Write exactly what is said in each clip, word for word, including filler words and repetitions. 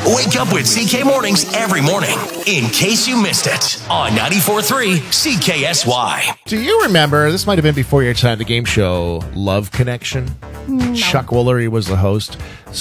Wake up with C K Mornings every morning, in case you missed it, on ninety-four point three C K S Y. Do you remember, this might have been before your time, the game show Love Connection? No. Chuck Woolery was the host.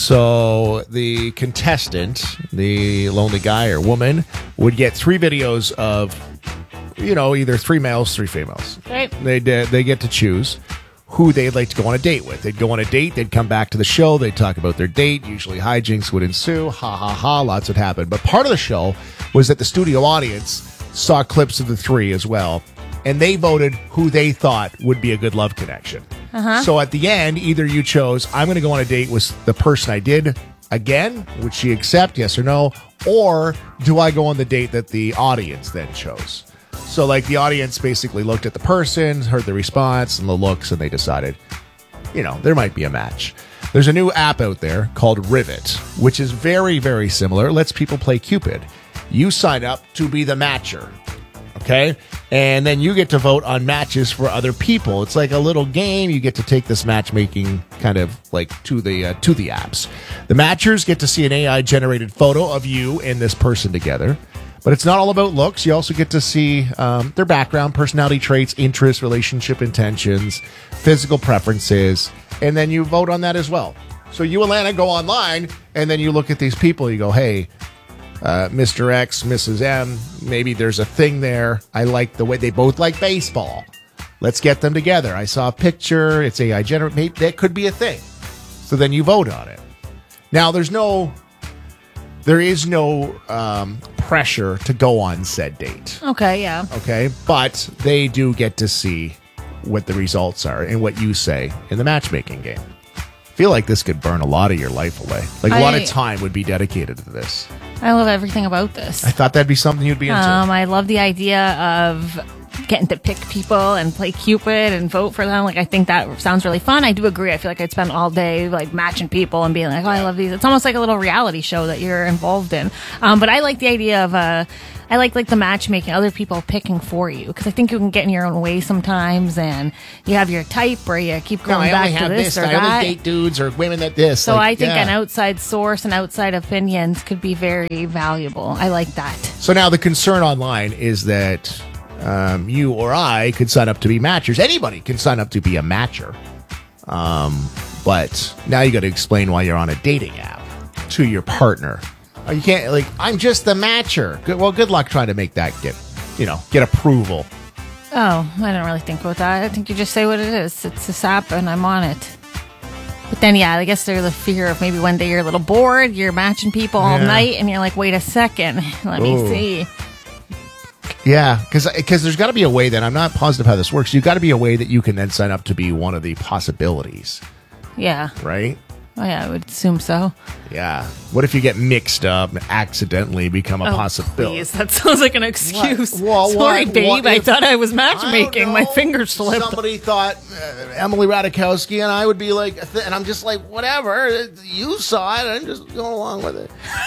So the contestant, the lonely guy or woman, would get three videos of, you know, either three males, three females. Right. They they get to choose who they'd like to go on a date with. They'd go on a date, they'd come back to the show, they'd talk about their date, usually hijinks would ensue, ha ha ha, lots would happen. But part of the show was that the studio audience saw clips of the three as well, and they voted who they thought would be a good love connection. Uh-huh. So at the end, either you chose, I'm going to go on a date with the person I did again, would she accept, yes or no, or do I go on the date that the audience then chose? So, like, the audience basically looked at the person, heard the response and the looks, and they decided, you know, there might be a match. There's a new app out there called Rivet, which is very, very similar. It lets people play Cupid. You sign up to be the matcher, okay? And then you get to vote on matches for other people. It's like a little game. You get to take this matchmaking kind of like to the uh, to the apps. The matchers get to see an A I-generated photo of you and this person together. But it's not all about looks. You also get to see um, their background, personality traits, interests, relationship intentions, physical preferences, and then you vote on that as well. So you, Alana, go online, and then you look at these people. You go, hey, uh, Mister X, Missus M, maybe there's a thing there. I like the way they both like baseball. Let's get them together. I saw a picture. It's A I generated. Maybe that could be a thing. So then you vote on it. Now, there's no... There is no um, pressure to go on said date. Okay, yeah. Okay, but they do get to see what the results are and what you say in the matchmaking game. I feel like this could burn a lot of your life away. Like a I, lot of time would be dedicated to this. I love everything about this. I thought that'd be something you'd be into. Um, I love the idea of getting to pick people and play Cupid and vote for them. Like, I think that sounds really fun. I do agree. I feel like I'd spend all day like matching people and being like, oh, I love these. It's almost like a little reality show that you're involved in. Um, but I like the idea of uh, I like like the matchmaking, other people picking for you, because I think you can get in your own way sometimes, and you have your type where you keep no, going I back only to have this, this. or I that. only date dudes or women that this. So like, I think yeah. an outside source and outside opinions could be very valuable. I like that. So now the concern online is that um, you or I could sign up to be matchers. Anybody can sign up to be a matcher. Um, but now you got to explain why you're on a dating app to your partner. You can't, like, I'm just the matcher. Good, well, good luck trying to make that get, you know, get approval. Oh, I don't really think about that. I think you just say what it is. It's this app and I'm on it. But then, yeah, I guess there's the fear of maybe one day you're a little bored, you're matching people all Yeah. night, and you're like, wait a second, let me Ooh. see. Yeah, because there's got to be a way that, I'm not positive how this works, you've got to be a way that you can then sign up to be one of the possibilities, Yeah. right? Oh, yeah, I would assume so. Yeah. What if you get mixed up and accidentally become a Oh, possibility? please, that sounds like an excuse. What? Well, Sorry, what- babe, what I if- thought I was I matchmaking. don't My know. finger slipped. Somebody thought uh, Emily Ratajkowski, and I would be like, and I'm just like, whatever. You saw it. I'm just going along with it.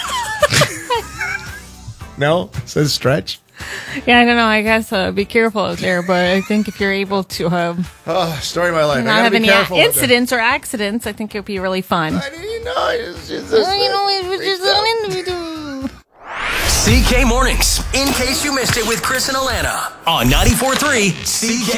No? Says Stretch. Yeah, I don't know. I guess uh, be careful out there, but I think if you're able to um, Oh, story of my life. I not gotta have be any careful. with incidents or accidents, I think it would be really fun. that. I didn't know. It's just Well, you know, it was just an individual. C K Mornings, in case you missed it with Chris and Alana, on ninety-four point three C K.